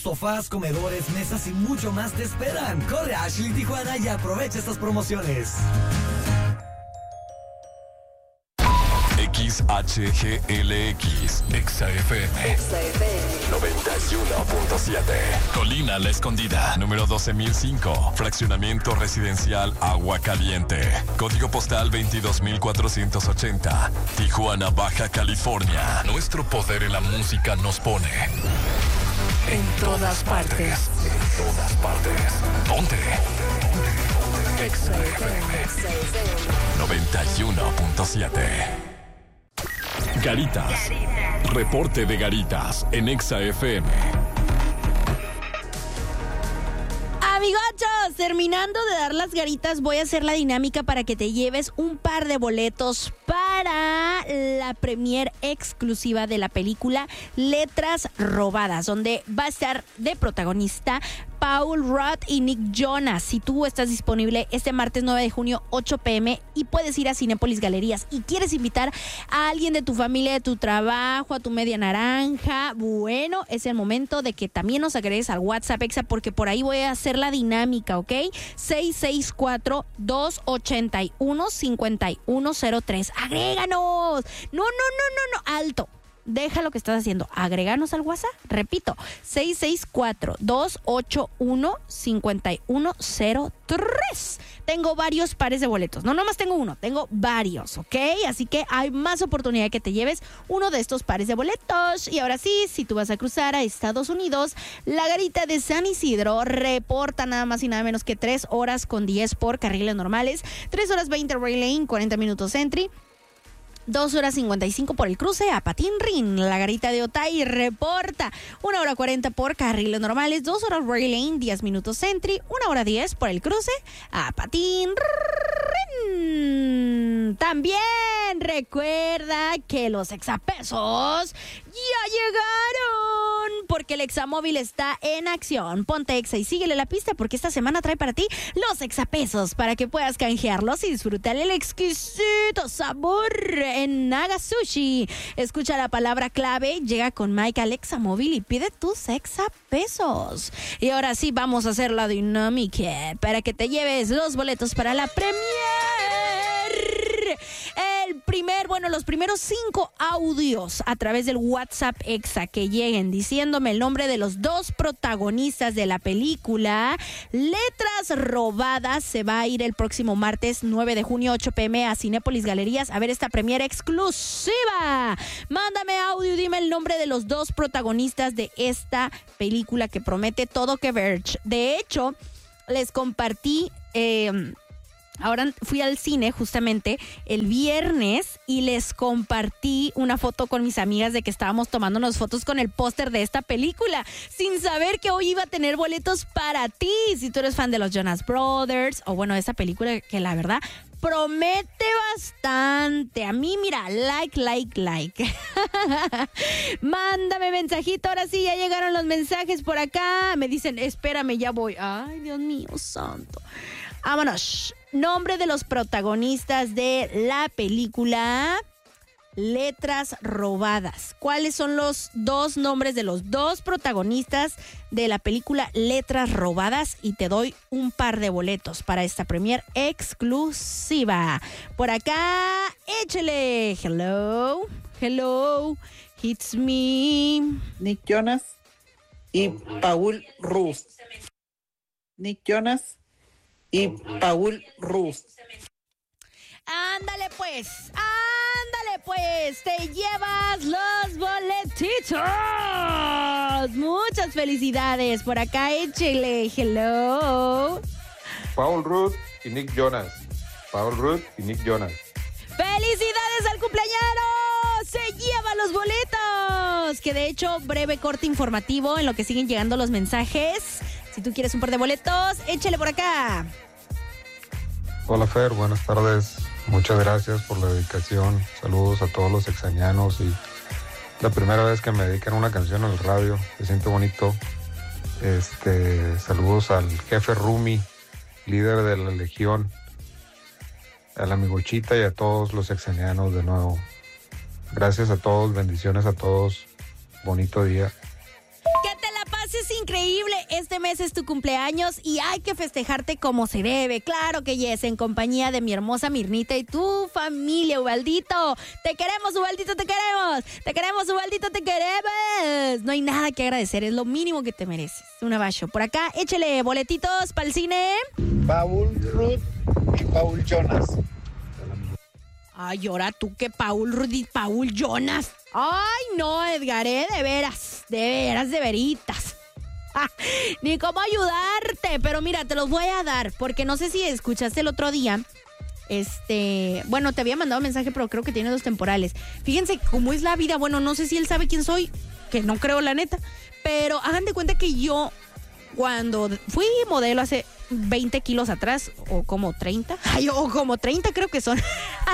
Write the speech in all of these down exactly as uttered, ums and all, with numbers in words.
sofás, comedores, mesas y mucho más te esperan. Corre a Ashley Tijuana y aprovecha estas promociones. X H G L X, Exa F M, noventa y uno punto siete. Colina La Escondida, número doce mil cinco. Fraccionamiento residencial Agua Caliente. Código postal veintidós mil cuatrocientos ochenta. Tijuana, Baja California. Nuestro poder en la música nos pone en todas partes. En todas partes. Ponte. Exa F M noventa y uno punto siete. Garitas. Reporte de Garitas en Exa F M. Amigochos, terminando de dar las garitas, voy a hacer la dinámica para que te lleves un par de boletos para la premier exclusiva de la película Letras Robadas, donde va a estar de protagonista Paul Rudd y Nick Jonas. Si tú estás disponible este martes nueve de junio, ocho pm, y puedes ir a Cinépolis Galerías y quieres invitar a alguien de tu familia, de tu trabajo, a tu media naranja, bueno, es el momento de que también nos agregues al WhatsApp Exa, porque por ahí voy a hacer la dinámica, ¿ok? seis seis cuatro, dos ocho uno, cinco uno cero tres. ¡Agréganos! No, no, no, no, no, alto. Deja lo que estás haciendo. Agréganos al WhatsApp. Repito, seis seis cuatro, dos ocho uno, cinco uno cero tres. Tengo varios pares de boletos. No, nomás tengo uno, tengo varios, ¿ok? Así que hay más oportunidad de que te lleves uno de estos pares de boletos. Y ahora sí, si tú vas a cruzar a Estados Unidos, la garita de San Isidro reporta nada más y nada menos que tres horas con diez por carriles normales, tres horas veinte rail lane, cuarenta minutos entry, dos horas cincuenta y cinco por el cruce a Patín Rin. La garita de Otay reporta una hora cuarenta por carriles normales, dos horas rail lane, diez minutos entry, una hora diez por el cruce a Patín Rin. También recuerda que los exapesos ya llegaron, porque el Examóvil está en acción. Ponte Exa y síguele la pista, porque esta semana trae para ti los exapesos para que puedas canjearlos y disfrutar el exquisito sabor en Naga Sushi. Escucha la palabra clave, llega con Mike al Examóvil y pide tus exapesos. Y ahora sí vamos a hacer la dinámica para que te lleves los boletos para la premier. El primer, bueno, los primeros cinco audios a través del WhatsApp Exa que lleguen diciéndome el nombre de los dos protagonistas de la película Letras Robadas se va a ir el próximo martes nueve de junio, ocho pm a Cinépolis Galerías a ver esta premiere exclusiva. Mándame audio y dime el nombre de los dos protagonistas de esta película que promete todo que ver. De hecho, les compartí... Eh, Ahora fui al cine justamente el viernes y les compartí una foto con mis amigas de que estábamos tomándonos fotos con el póster de esta película, sin saber que hoy iba a tener boletos para ti. Si tú eres fan de los Jonas Brothers, o bueno, esta película que la verdad promete bastante. A mí, mira, like, like, like. Mándame mensajito. Ahora sí, ya llegaron los mensajes por acá. Me dicen, espérame, ya voy. Ay, Dios mío santo. Vámonos. Nombre de los protagonistas de la película Letras Robadas. ¿Cuáles son los dos nombres de los dos protagonistas de la película Letras Robadas? Y te doy un par de boletos para esta premier exclusiva. Por acá, échele. Hello, hello, it's me. Nick Jonas y Paul Rudd. Nick Jonas y Paul Rudd. Ándale pues, ándale pues, te llevas los boletitos. Muchas felicidades. Por acá, échele. Hello. Paul Rudd y Nick Jonas. Paul Rudd y Nick Jonas. ¡Felicidades al cumpleañero! ¡Se lleva los boletos! Que de hecho, breve corte informativo en lo que siguen llegando los mensajes. Si tú quieres un par de boletos, échale por acá. Hola Fer, buenas tardes. Muchas gracias por la dedicación. Saludos a todos los exañanos y la primera vez que me dedican una canción en el radio. Se siente bonito. Este, saludos al jefe Rumi, líder de la Legión, al amigo Chita y a todos los exañanos de nuevo. Gracias a todos, bendiciones a todos. Bonito día. Que te la pases increíble, este mes es tu cumpleaños y hay que festejarte como se debe. Claro que yes, en compañía de mi hermosa Mirnita y tu familia, Ubaldito. Te queremos, Ubaldito, te queremos. Te queremos, Ubaldito, te queremos. No hay nada que agradecer, es lo mínimo que te mereces. Un abrazo. Por acá, échele boletitos para el cine. Paul Rudd y Paul Jonas. Ay, ahora tú que Paul Rudy, Paul Jonas. Ay, no, Edgar, ¿eh? de veras, de veras, de veritas. Ah, ni cómo ayudarte, pero mira, te los voy a dar, porque no sé si escuchaste el otro día. Este, bueno, te había mandado un mensaje, pero creo que tiene dos temporales. Fíjense cómo es la vida. Bueno, no sé si él sabe quién soy, que no creo, la neta. Pero hagan de cuenta que yo, cuando fui modelo hace veinte kilos atrás, o como treinta, ay, o como treinta creo que son.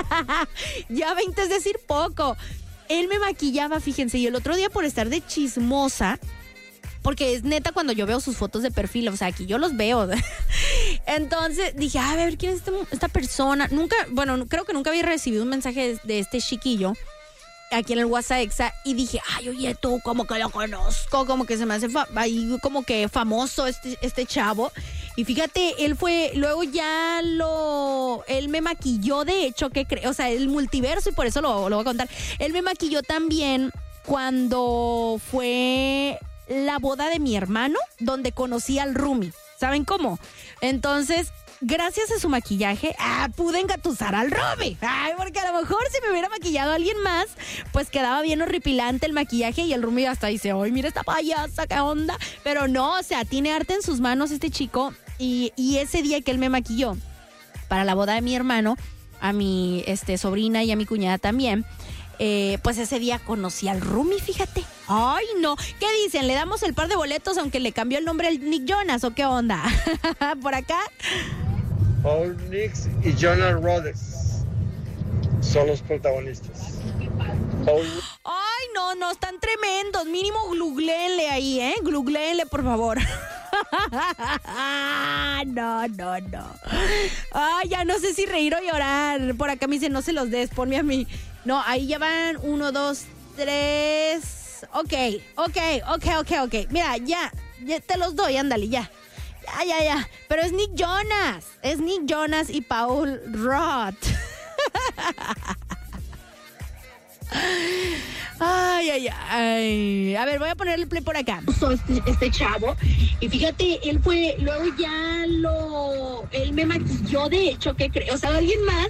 Ya veinte es decir poco. Él me maquillaba, fíjense, y el otro día por estar de chismosa, porque es neta cuando yo veo sus fotos de perfil, o sea, aquí yo los veo. Entonces dije, a ver, ¿quién es este, esta persona? Nunca, bueno, creo que nunca había recibido un mensaje de, de este chiquillo aquí en el WhatsApp Exa, y dije, ay, oye, tú, como que lo conozco, como que se me hace fa- ahí como que famoso este, este chavo. Y fíjate, él fue, luego ya lo, él me maquilló, de hecho, que creo, o sea, el multiverso, y por eso lo, lo voy a contar. Él me maquilló también cuando fue la boda de mi hermano, donde conocí al Rumi. ¿Saben cómo? Entonces, gracias a su maquillaje, ah, pude engatusar al Rumi. Ay, porque a lo mejor si me hubiera maquillado a alguien más, pues quedaba bien horripilante el maquillaje y el Rumi hasta dice, ay, mira esta payasa, ¿qué onda? Pero no, o sea, tiene arte en sus manos este chico, y, y ese día que él me maquilló para la boda de mi hermano, a mi este, sobrina y a mi cuñada también, Eh, pues ese día conocí al Rumi, fíjate. Ay, no. ¿Qué dicen? ¿Le damos el par de boletos aunque le cambió el nombre al Nick Jonas o qué onda? Por acá. Paul Nix y Jonas Brothers son los protagonistas. Paul... Ay, no, no, están tremendos. Mínimo googleenle ahí, ¿eh? Googleenle, por favor. No, no, no. Ay, ya no sé si reír o llorar. Por acá me dicen, no se los des, ponme a mí. No, ahí ya van uno, dos, tres. Ok, ok, ok, ok, ok. Mira, ya, ya te los doy, ándale, ya. Ya, ya, ya. Pero es Nick Jonas. Es Nick Jonas y Paul Rudd. Ay, ay, ay. A ver, voy a ponerle play por acá. Este, este chavo. Y fíjate, él fue, luego ya lo, él me maquilló, de hecho, ¿qué creo? O sea, alguien más.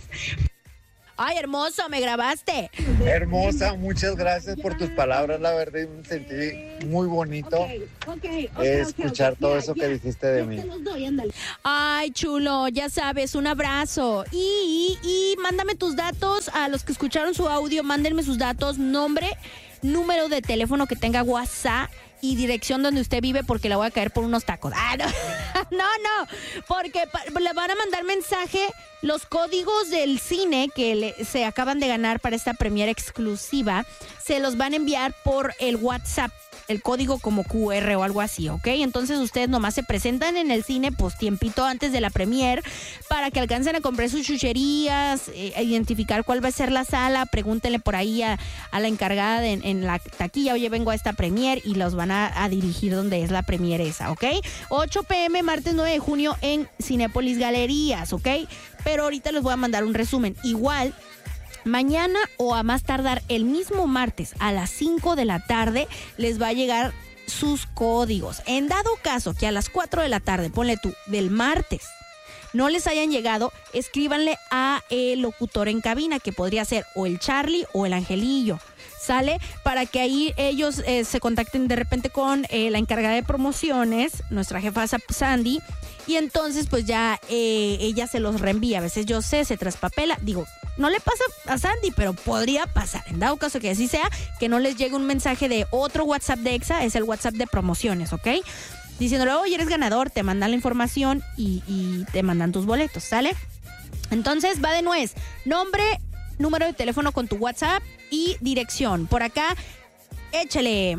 Ay, hermoso, me grabaste. Hermosa, muchas gracias por tus palabras, la verdad me sentí muy bonito Okay, okay, okay, escuchar okay, todo okay. eso Ya, que dijiste de ya mí. te los doy, ándale. Ay, chulo, ya sabes, un abrazo. Y, y, y mándame tus datos, a los que escucharon su audio, mándenme sus datos, nombre, número de teléfono que tenga WhatsApp y dirección donde usted vive, porque le voy a caer por unos tacos. Ah, no, no, no, porque pa- le van a mandar mensaje los códigos del cine que le- se acaban de ganar para esta premiere exclusiva, se los van a enviar por el WhatsApp, el código como cu erre o algo así, ¿ok? Entonces ustedes nomás se presentan en el cine, pues tiempito antes de la premier, para que alcancen a comprar sus chucherías, eh, a identificar cuál va a ser la sala, pregúntenle por ahí a, a la encargada de, en la taquilla, oye, vengo a esta premier, y los van a, a dirigir donde es la premier esa, ¿ok? ocho pm, martes nueve de junio en Cinépolis Galerías, ¿ok? Pero ahorita les voy a mandar un resumen. Igual, mañana o a más tardar el mismo martes a las cinco de la tarde les va a llegar sus códigos. En dado caso que a las cuatro de la tarde, ponle tú, del martes, no les hayan llegado, escríbanle a el locutor en cabina, que podría ser o el Charlie o el Angelillo, ¿sale? Para que ahí ellos eh, se contacten de repente con eh, la encargada de promociones, nuestra jefa Sandy, y entonces pues ya eh, ella se los reenvía. A veces yo sé, se traspapela, digo, no le pasa a Sandy, pero podría pasar. En dado caso que así sea, que no les llegue un mensaje de otro WhatsApp de Exa, es el WhatsApp de promociones, ¿ok? Diciéndole, oye, eres ganador, te mandan la información y, y te mandan tus boletos, ¿sale? Entonces va de nuez, nombre, número de teléfono con tu WhatsApp y dirección. Por acá, échale.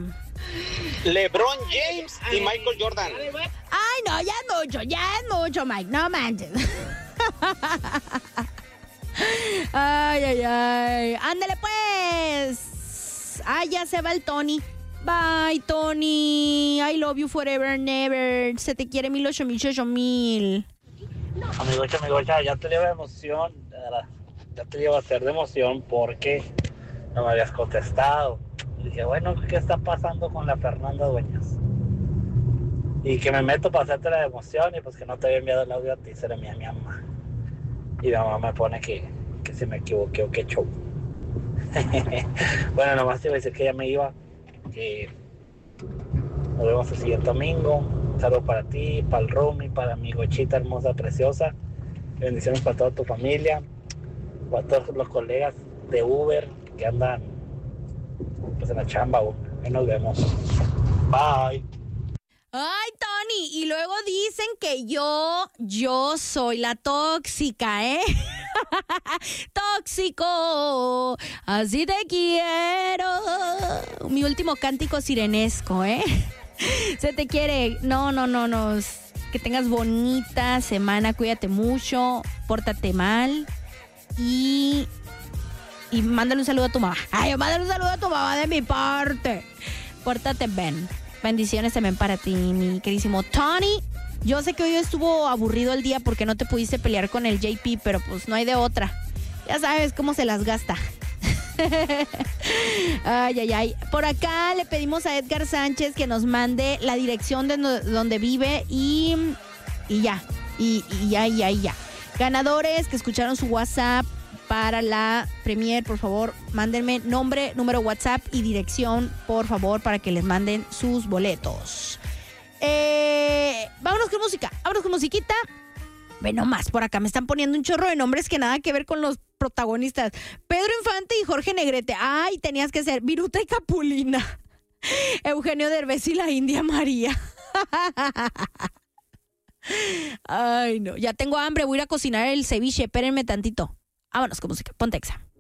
LeBron James y Michael Jordan. Ay, no, ya es mucho, ya es mucho, Mike, no manches. Ay, ay, ay. Ándale, pues. Ay, ya se va el Tony. Bye, Tony. I love you forever and ever. Se te quiere mil ocho mil ocho mil. Amigocha, amigocha, ya te lleva de emoción. Ya te lleva a hacer de emoción porque no me habías contestado. Y dije, bueno, ¿qué está pasando con la Fernanda Dueñas? Y que me meto para hacerte la emoción y pues que no te había enviado el audio a ti, será mi, mi mamá. Y mi mamá me pone que, que se me equivoqué o que show. Bueno, nomás te iba a decir que ya me iba, que nos vemos el siguiente domingo. Un saludo para ti, para el Rumi, para mi gochita hermosa, preciosa. Bendiciones para toda tu familia, para todos los colegas de Uber que andan pues en la chamba aún. Ahí nos vemos. Bye. Ay, Tony, y luego dicen que yo, yo soy la tóxica, ¿eh? Tóxico, así te quiero. Mi último cántico sirenesco, ¿eh? Se te quiere. No, no, no, no. Que tengas bonita semana, cuídate mucho, pórtate mal y... Y mándale un saludo a tu mamá. Ay, mándale un saludo a tu mamá de mi parte. Pórtate bien. Bendiciones también para ti, mi queridísimo Tony. Yo sé que hoy estuvo aburrido el día porque no te pudiste pelear con el J P, pero pues no hay de otra. Ya sabes cómo se las gasta. Ay, ay, ay. Por acá le pedimos a Edgar Sánchez que nos mande la dirección de no, donde vive y, y ya. Y, y ya, y ya, y ya. Ganadores que escucharon su WhatsApp para la premier, por favor, mándenme nombre, número WhatsApp y dirección, por favor, para que les manden sus boletos. Eh, vámonos con música, vámonos con musiquita. Ve nomás, por acá me están poniendo un chorro de nombres que nada que ver con los protagonistas. Pedro Infante y Jorge Negrete. Ay, tenías que ser Viruta y Capulina. Eugenio Derbez y la India María. Ay, no, ya tengo hambre, voy a ir a cocinar el ceviche, espérenme tantito. Vámonos con música, ponte Exa.